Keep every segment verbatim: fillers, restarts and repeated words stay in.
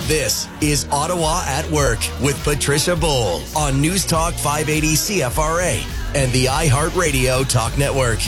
This is Ottawa at Work with Patricia Bowl on News Talk five eighty C F R A and the iHeartRadio Talk Network.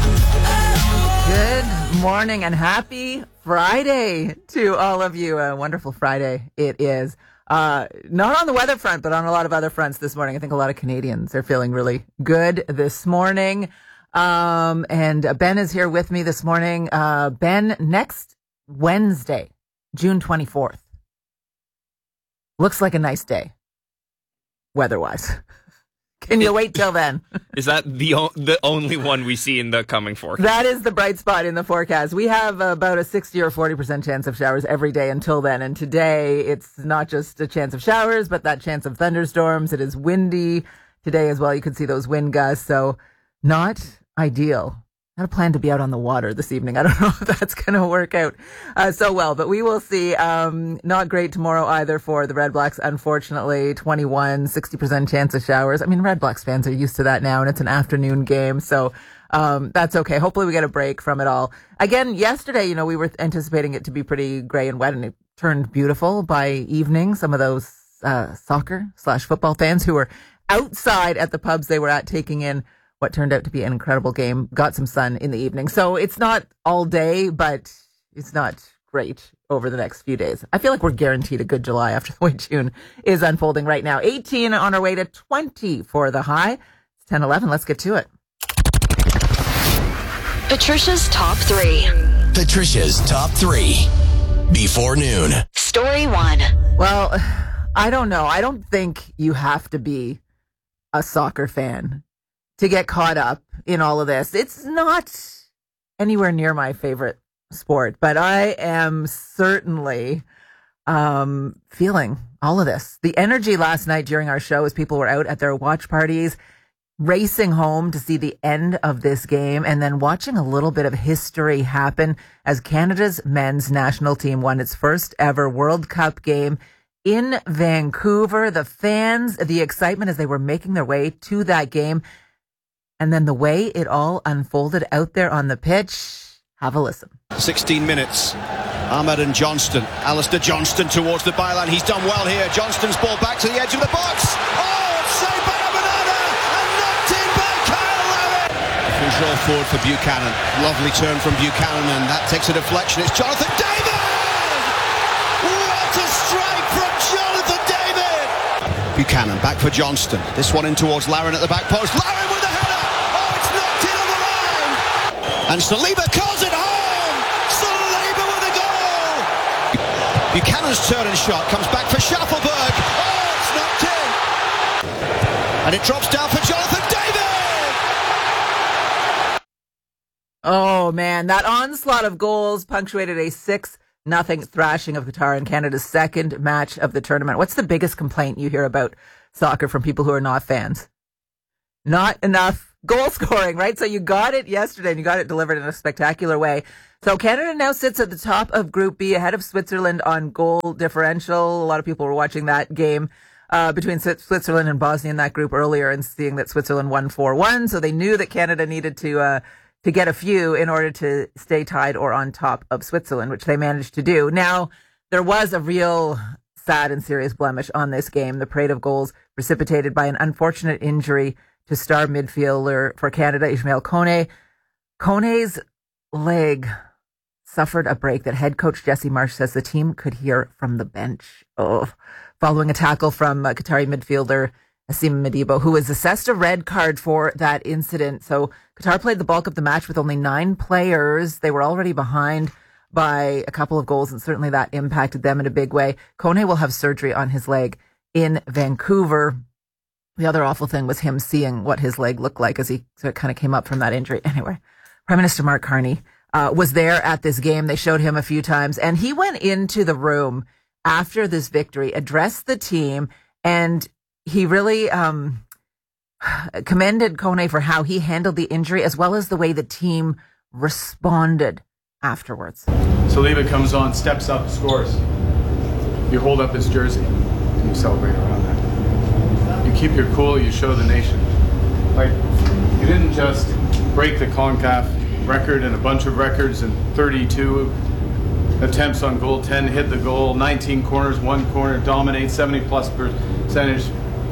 Good morning and happy Friday to all of you. A wonderful Friday it is. Uh, not on the weather front, but on a lot of other fronts this morning. I think a lot of Canadians are feeling really good this morning. Um, and Ben is here with me this morning. Uh, Ben, next Wednesday, June twenty-fourth. Looks like a nice day, weather-wise. Can you wait till then? Is that the o- the only one we see in the coming forecast? That is the bright spot in the forecast. We have about a sixty or forty percent chance of showers every day until then. And today, it's not just a chance of showers, but that chance of thunderstorms. It is windy today as well. You could see those wind gusts. So not ideal. I had a plan to be out on the water this evening. I don't know if that's going to work out uh, so well, but we will see. Um, not great tomorrow either for the Red Blacks, unfortunately. twenty-one, sixty percent chance of showers. I mean, Red Blacks fans are used to that now, and it's an afternoon game, so um, that's okay. Hopefully we get a break from it all. Again, yesterday, you know, we were anticipating it to be pretty gray and wet, and it turned beautiful by evening. Some of those uh, soccer slash football fans who were outside at the pubs they were at taking in what turned out to be an incredible game, got some sun in the evening. So it's not all day, but it's not great over the next few days. I feel like we're guaranteed a good July after the way June is unfolding right now. eighteen on our way to twenty for the high. It's ten eleven. Let's get to it. Patricia's Top three. Patricia's Top three. Before noon. Story one. Well, I don't know. I don't think you have to be a soccer fan to get caught up in all of this. It's not anywhere near my favorite sport, but I am certainly um, feeling all of this. The energy last night during our show as people were out at their watch parties, racing home to see the end of this game, and then watching a little bit of history happen as Canada's men's national team won its first ever World Cup game in Vancouver. The fans, the excitement as they were making their way to that game, and then the way it all unfolded out there on the pitch. Have a listen. sixteen minutes. Ahmed and Johnston. Alistair Johnston towards the byline. He's done well here. Johnston's ball back to the edge of the box. Oh, it's saved by Amanada and knocked in by Kyle Lowry. Control forward for Buchanan. Lovely turn from Buchanan, and that takes a deflection. It's Jonathan David! What a strike from Jonathan David! Buchanan back for Johnston. This one in towards Laren at the back post. Laren with a header! Oh, it's knocked in on the line! And Saliba calls it home! Saliba with a goal! Buchanan's turn and shot comes back for Schaffelberg. Oh, it's knocked in! And it drops down for Jonathan David! Oh, man, that onslaught of goals punctuated a six nothing thrashing of Qatar in Canada's second match of the tournament. What's the biggest complaint you hear about soccer from people who are not fans? Not enough goal scoring, right? So you got it yesterday and you got it delivered in a spectacular way. So Canada now sits at the top of Group B ahead of Switzerland on goal differential. A lot of people were watching that game uh, between Switzerland and Bosnia in that group earlier and seeing that Switzerland won four one. So they knew that Canada needed to uh, to get a few in order to stay tied or on top of Switzerland, which they managed to do. Now, there was a real sad and serious blemish on this game. The parade of goals precipitated by an unfortunate injury to star midfielder for Canada, Ismail Kone. Kone's leg suffered a break that head coach Jesse Marsh says the team could hear from the bench. Oh, following a tackle from uh, Qatari midfielder Asim Madibo, who was assessed a red card for that incident. So Qatar played the bulk of the match with only nine players. They were already behind by a couple of goals, and certainly that impacted them in a big way. Kone will have surgery on his leg in Vancouver. The other awful thing was him seeing what his leg looked like as he sort of kind of came up from that injury. Anyway, Prime Minister Mark Carney uh, was there at this game. They showed him a few times, and he went into the room after this victory, addressed the team, and he really um, commended Kone for how he handled the injury as well as the way the team responded afterwards. Saliba comes on, steps up, scores. You hold up his jersey and you celebrate around that. You keep your cool, you show the nation. Like, you didn't just break the CONCACAF record and a bunch of records in thirty-two attempts on goal, ten hit the goal, nineteen corners, one corner, dominate, seventy plus percentage.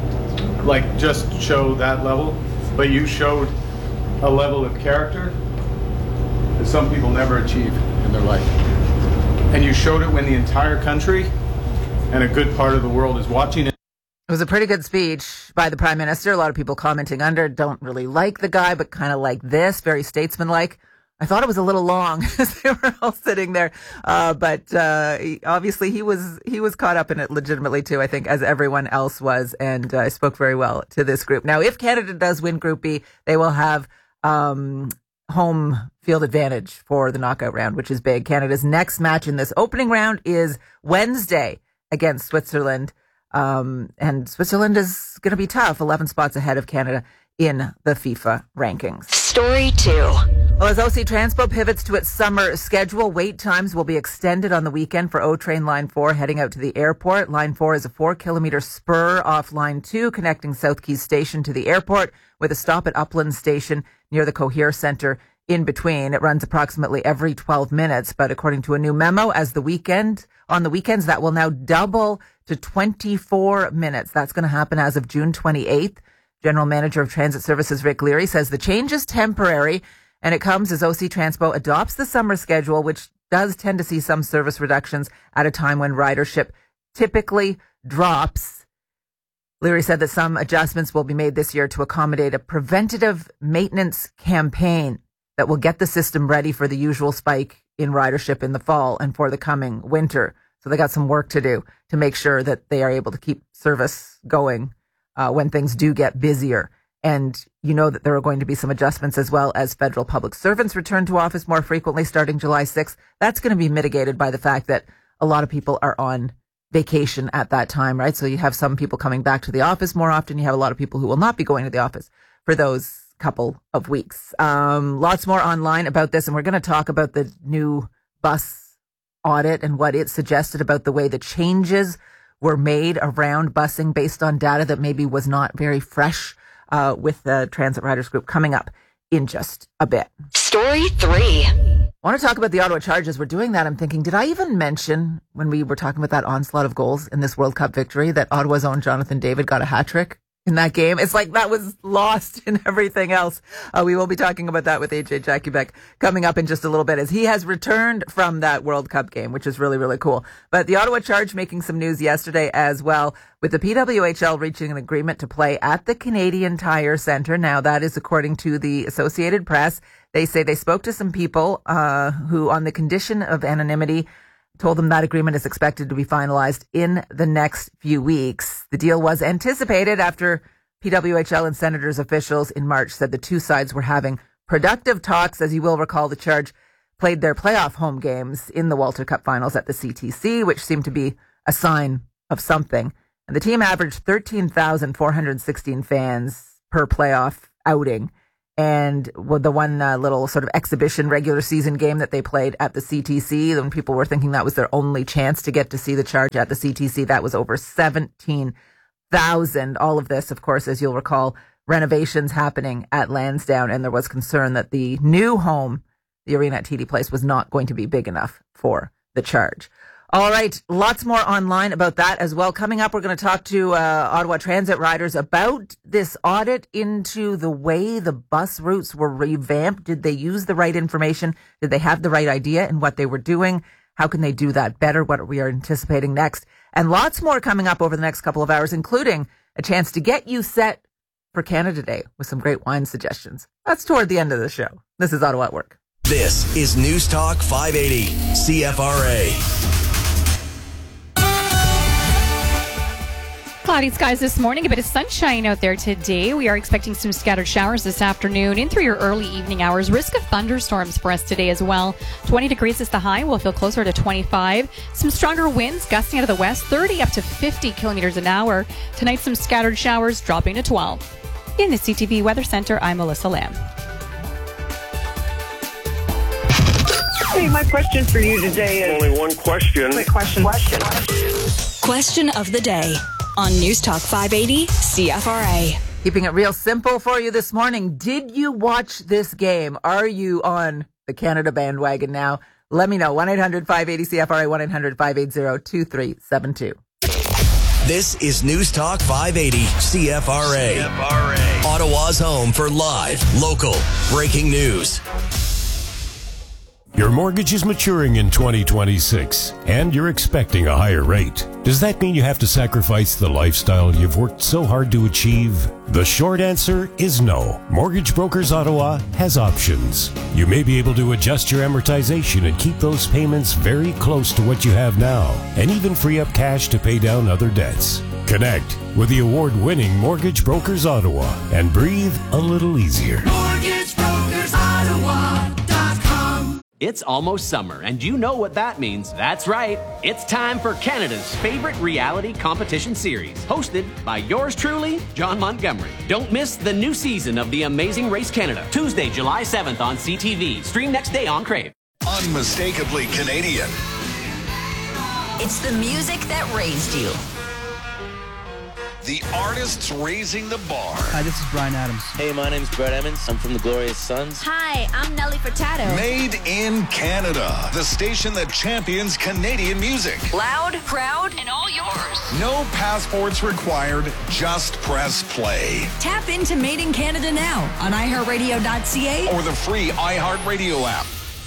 Like, just show that level. But you showed a level of character that some people never achieve in their life. And you showed it when the entire country and a good part of the world is watching it. It was a pretty good speech by the Prime Minister. A lot of people commenting under don't really like the guy, but kind of like this, very statesman-like. I thought it was a little long as they were all sitting there, uh, but uh, he, obviously he was he was caught up in it legitimately too, I think, as everyone else was, and uh, spoke very well to this group. Now, if Canada does win Group B, they will have um, home field advantage for the knockout round, which is big. Canada's next match in this opening round is Wednesday against Switzerland. Um, and Switzerland is going to be tough, eleven spots ahead of Canada in the FIFA rankings. Story two. Well, as O C Transpo pivots to its summer schedule, wait times will be extended on the weekend for O Train Line four heading out to the airport. Line four is a four kilometer spur off Line two connecting South Keys Station to the airport with a stop at Upland Station near the Cohere Centre in between. It runs approximately every twelve minutes, but according to a new memo, as the weekend on the weekends, that will now double to twenty-four minutes. That's going to happen as of June twenty-eighth. General Manager of Transit Services Rick Leary says the change is temporary, and it comes as O C Transpo adopts the summer schedule, which does tend to see some service reductions at a time when ridership typically drops. Leary said that some adjustments will be made this year to accommodate a preventative maintenance campaign that will get the system ready for the usual spike in ridership in the fall and for the coming winter. So they got some work to do to make sure that they are able to keep service going uh, when things do get busier. And you know that there are going to be some adjustments as well as federal public servants return to office more frequently starting July sixth. That's going to be mitigated by the fact that a lot of people are on vacation at that time, right? So you have some people coming back to the office more often. You have a lot of people who will not be going to the office for those couple of weeks. Um, lots more online about this, and we're going to talk about the new bus audit and what it suggested about the way the changes were made around busing based on data that maybe was not very fresh uh, with the Transit Riders Group coming up in just a bit. Story three. I want to talk about the Ottawa Chargers. We're doing that. I'm thinking, did I even mention when we were talking about that onslaught of goals in this World Cup victory that Ottawa's own Jonathan David got a hat trick in that game? It's like that was lost in everything else. Uh, we will be talking about that with A J Jakubek coming up in just a little bit as he has returned from that World Cup game, which is really, really cool. But the Ottawa Charge making some news yesterday as well, with the P W H L reaching an agreement to play at the Canadian Tire Centre. Now, that is according to the Associated Press. They say they spoke to some people uh, who, on the condition of anonymity, told them that agreement is expected to be finalized in the next few weeks. The deal was anticipated after P W H L and Senators officials in March said the two sides were having productive talks. As you will recall, the Charge played their playoff home games in the Walter Cup finals at the C T C, which seemed to be a sign of something. And the team averaged thirteen thousand four hundred sixteen fans per playoff outing. And with the one uh, little sort of exhibition regular season game that they played at the C T C, when people were thinking that was their only chance to get to see the Charge at the C T C, that was over seventeen thousand. All of this, of course, as you'll recall, renovations happening at Lansdowne, and there was concern that the new home, the arena at T D Place, was not going to be big enough for the Charge. All right, lots more online about that as well. Coming up, we're going to talk to uh, Ottawa Transit riders about this audit into the way the bus routes were revamped. Did they use the right information? Did they have the right idea in what they were doing? How can they do that better? What we are anticipating next. And lots more coming up over the next couple of hours, including a chance to get you set for Canada Day with some great wine suggestions. That's toward the end of the show. This is Ottawa at Work. This is News Talk five eighty C F R A. Cloudy skies this morning, a bit of sunshine out there today. We are expecting some scattered showers this afternoon in through your early evening hours. Risk of thunderstorms for us today as well. twenty degrees is the high. We'll feel closer to twenty-five. Some stronger winds gusting out of the west, thirty up to fifty kilometers an hour. Tonight, some scattered showers dropping to twelve. In the C T V Weather Center, I'm Melissa Lamb. Hey, my question for you today is... Only one question. Quick question. Question. Question of the day on News Talk five eighty C F R A. Keeping it real simple for you this morning. Did you watch this game? Are you on the Canada bandwagon now? Let me know. one eight hundred five eighty C F R A, one eight hundred five eighty two three seven two. This is News Talk five eighty C F R A. C F R A. Ottawa's home for live, local, breaking news. Your mortgage is maturing in twenty twenty-six, and you're expecting a higher rate. Does that mean you have to sacrifice the lifestyle you've worked so hard to achieve? The short answer is no. Mortgage Brokers Ottawa has options. You may be able to adjust your amortization and keep those payments very close to what you have now, and even free up cash to pay down other debts. Connect with the award-winning Mortgage Brokers Ottawa and breathe a little easier. Mortgage Brokers Ottawa dot com. It's almost summer, and you know what that means. That's right. It's time for Canada's favorite reality competition series, hosted by yours truly, John Montgomery. Don't miss the new season of The Amazing Race Canada, Tuesday, July seventh on C T V. Stream next day on Crave. Unmistakably Canadian. It's the music that raised you. The artists raising the bar. Hi, this is Brian Adams. Hey, my name's Brett Emmons. I'm from the Glorious Sons. Hi, I'm Nelly Furtado. Made in Canada, the station that champions Canadian music. Loud, proud, and all yours. No passports required, just press play. Tap into Made in Canada now on i heart radio dot c a or the free iHeartRadio app.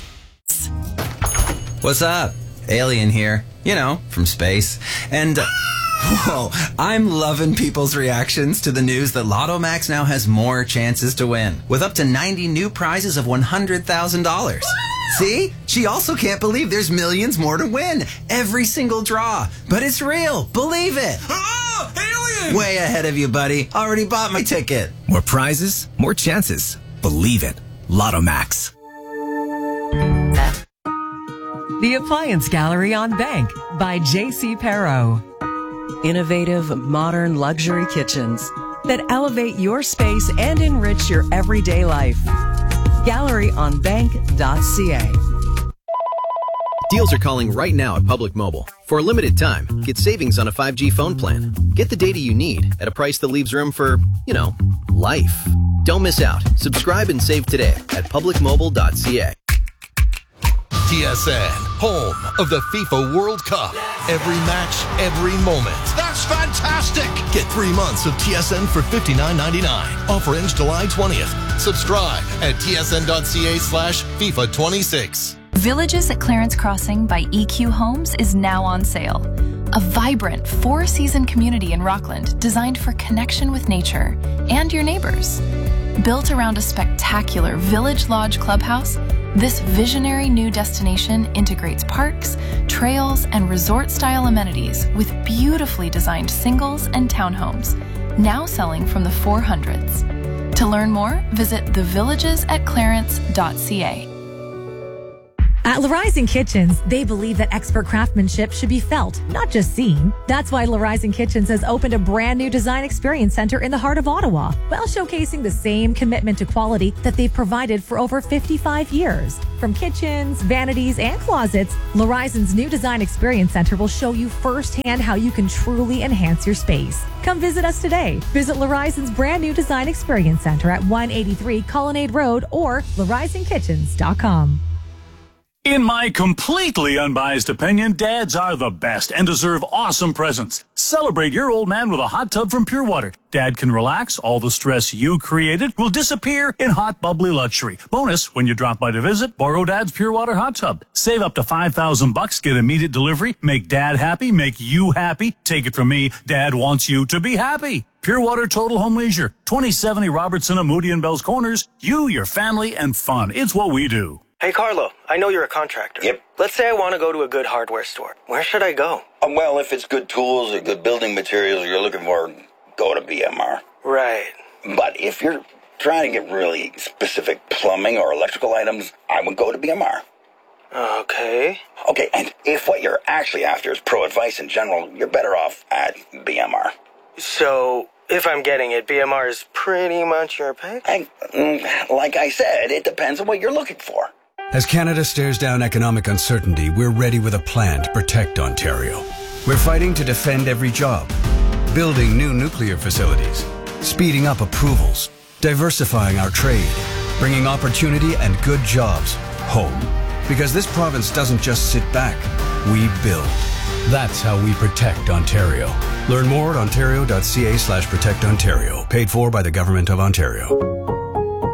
What's up? Alien here. You know, from space. And... Uh, Whoa, I'm loving people's reactions to the news that Lotto Max now has more chances to win, with up to ninety new prizes of one hundred thousand dollars. See? She also can't believe there's millions more to win every single draw. But it's real. Believe it. Oh, alien! Way ahead of you, buddy. Already bought my ticket. More prizes, more chances. Believe it. Lotto Max. The Appliance Gallery on Bank by J C Perro. Innovative, modern luxury kitchens that elevate your space and enrich your everyday life. gallery on bank dot c a. Deals are calling right now at Public Mobile. For a limited time, get savings on a five G phone plan. Get the data you need at a price that leaves room for, you know, life. Don't miss out. Subscribe and save today at public mobile dot c a. T S N, home of the FIFA World Cup. Every match, every moment. That's fantastic! Get three months of T S N for fifty-nine ninety-nine. Offer ends July twentieth. Subscribe at t s n dot c a slash FIFA twenty-six. Villages at Clarence Crossing by E Q Homes is now on sale. A vibrant four-season community in Rockland designed for connection with nature and your neighbors. Built around a spectacular Village Lodge clubhouse, this visionary new destination integrates parks, trails, and resort-style amenities with beautifully designed singles and townhomes, now selling from the four hundreds. To learn more, visit the villages at clarence dot c a. At Larizon Kitchens, they believe that expert craftsmanship should be felt, not just seen. That's why Larizon Kitchens has opened a brand new design experience center in the heart of Ottawa, while showcasing the same commitment to quality that they've provided for over fifty-five years. From kitchens, vanities, and closets, Larizon's new design experience center will show you firsthand how you can truly enhance your space. Come visit us today. Visit Larizon's brand new design experience center at one eighty-three Colonnade Road or larizon kitchens dot com. In my completely unbiased opinion, dads are the best and deserve awesome presents. Celebrate your old man with a hot tub from Pure Water. Dad can relax. All the stress you created will disappear in hot, bubbly luxury. Bonus, when you drop by to visit, borrow Dad's Pure Water hot tub. Save up to five thousand bucks, get immediate delivery, make Dad happy, make you happy. Take it from me, Dad wants you to be happy. Pure Water Total Home Leisure, twenty seventy Robertson and Moody and Bell's Corners. You, your family, and fun. It's what we do. Hey, Carlo, I know you're a contractor. Yep. Let's say I want to go to a good hardware store. Where should I go? Um, well, if it's good tools or good building materials you're looking for, go to B M R. Right. But if you're trying to get really specific plumbing or electrical items, I would go to B M R. Okay. Okay, and if what you're actually after is pro advice in general, you're better off at B M R. So, if I'm getting it, B M R is pretty much your pick? I, like I said, it depends on what you're looking for. As Canada stares down economic uncertainty, we're ready with a plan to protect Ontario. We're fighting to defend every job, building new nuclear facilities, speeding up approvals, diversifying our trade, bringing opportunity and good jobs home. Because this province doesn't just sit back, we build. That's how we protect Ontario. Learn more at ontario.ca slash protect Ontario. Paid for by the Government of Ontario.